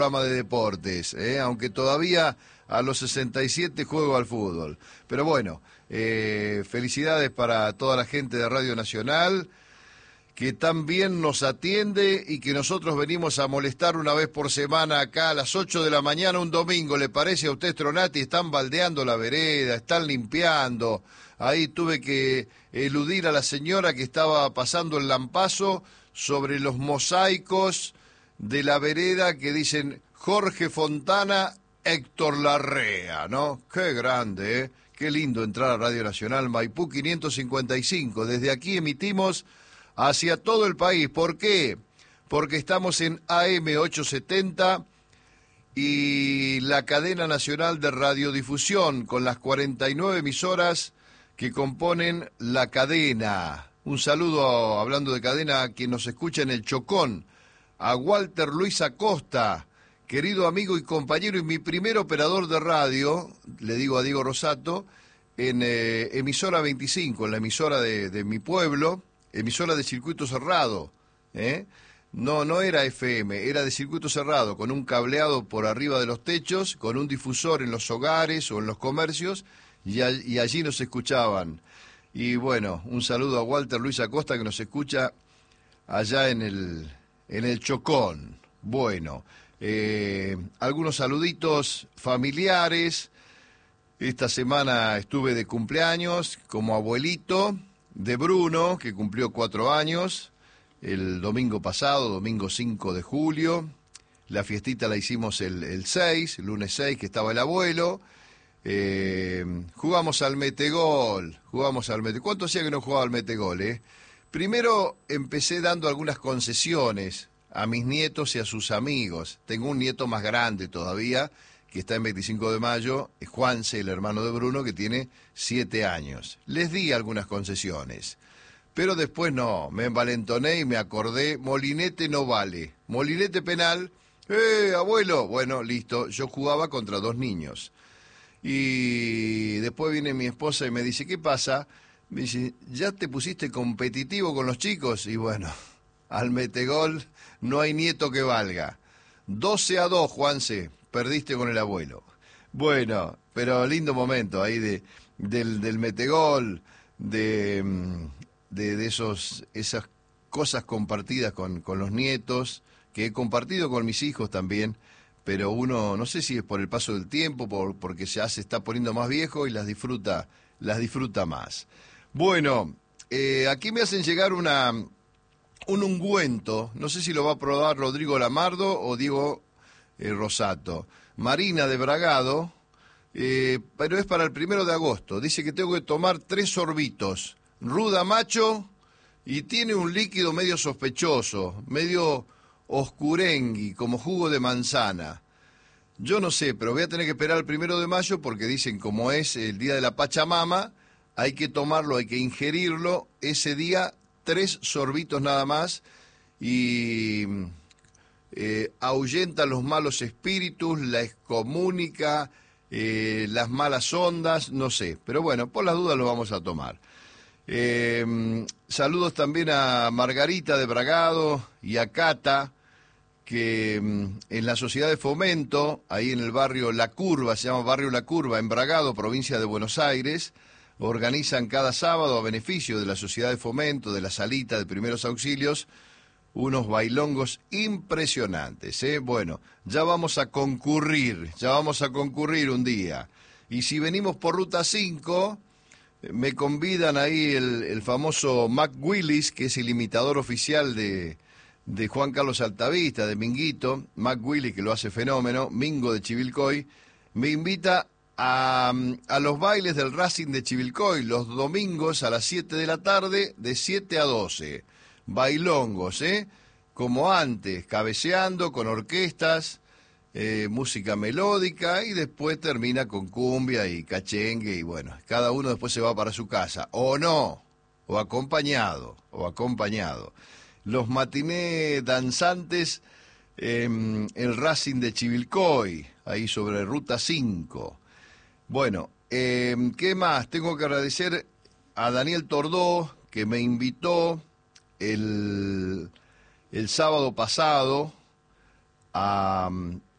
programa de deportes, aunque todavía a los 67 juego al fútbol. Pero bueno, felicidades para toda la gente de Radio Nacional, que tan bien nos atiende y que nosotros venimos a molestar una vez por semana acá a las 8 de la mañana un domingo. ¿Le parece a usted, Stronati? Están baldeando la vereda, están limpiando. Ahí tuve que eludir a la señora que estaba pasando el lampazo sobre los mosaicos de la vereda que dicen Jorge Fontana, Héctor Larrea, ¿no? Qué grande, ¿eh? Qué lindo entrar a Radio Nacional, Maipú 555. Desde aquí emitimos hacia todo el país. ¿Por qué? Porque estamos en AM 870 y la cadena nacional de radiodifusión con las 49 emisoras que componen la cadena. Un saludo, hablando de cadena, a quien nos escucha en el Chocón, a Walter Luis Acosta, querido amigo y compañero y mi primer operador de radio, le digo a Diego Rosato, en emisora 25, en la emisora de mi pueblo, emisora de circuito cerrado, No era FM, era de circuito cerrado, con un cableado por arriba de los techos, con un difusor en los hogares o en los comercios, y allí nos escuchaban. Y bueno, un saludo a Walter Luis Acosta, que nos escucha allá en el Chocón. Bueno, algunos saluditos familiares. Esta semana estuve de cumpleaños como abuelito de Bruno, que cumplió 4 años, el domingo pasado, domingo 5 de julio. La fiestita la hicimos el 6, el lunes 6, que estaba el abuelo. Jugamos al metegol. ¿Cuánto hacía que no jugaba al metegol, Primero empecé dando algunas concesiones a mis nietos y a sus amigos. Tengo un nieto más grande todavía, que está en 25 de mayo, es Juanse, el hermano de Bruno, que tiene 7 años. Les di algunas concesiones, pero después no, me envalentoné y me acordé, molinete no vale, molinete penal, abuelo, bueno, listo, yo jugaba contra 2 niños. Y después viene mi esposa y me dice, ¿qué pasa? Me dice, ¿ya te pusiste competitivo con los chicos? Y bueno, al metegol no hay nieto que valga. 12-2, Juanse, perdiste con el abuelo. Bueno, pero lindo momento ahí del metegol, de esas cosas compartidas con los nietos, que he compartido con mis hijos también, pero uno, no sé si es por el paso del tiempo, porque ya se está poniendo más viejo y las disfruta más. Bueno, aquí me hacen llegar un ungüento, no sé si lo va a probar Rodrigo Lamardo o Diego Rosato. Marina de Bragado, pero es para el 1 de agosto. Dice que tengo que tomar 3 sorbitos, ruda macho, y tiene un líquido medio sospechoso, medio oscurengui, como jugo de manzana. Yo no sé, pero voy a tener que esperar el 1 de mayo porque dicen, como es el día de la Pachamama, hay que tomarlo, hay que ingerirlo ese día, 3 sorbitos nada más, y ahuyenta los malos espíritus, la excomunica, las malas ondas, no sé, pero bueno, por las dudas lo vamos a tomar. Saludos también a Margarita de Bragado y a Cata, que en la Sociedad de Fomento, ahí en el barrio La Curva, se llama Barrio La Curva, en Bragado, provincia de Buenos Aires, organizan cada sábado a beneficio de la Sociedad de Fomento, de la Salita de Primeros Auxilios, unos bailongos impresionantes, Bueno, ya vamos a concurrir un día. Y si venimos por Ruta 5, me convidan ahí el famoso Mac Willis, que es el imitador oficial de Juan Carlos Altavista, de Minguito, Mac Willis, que lo hace fenómeno, Mingo de Chivilcoy, me invita a los bailes del Racing de Chivilcoy, los domingos a las 7 de la tarde, de 7 a 12. Bailongos, como antes, cabeceando con orquestas, música melódica, y después termina con cumbia y cachengue, y bueno, cada uno después se va para su casa, o no, o acompañado. Los matinés danzantes, el Racing de Chivilcoy, ahí sobre Ruta 5. Bueno, ¿qué más? Tengo que agradecer a Daniel Tordó, que me invitó el sábado pasado a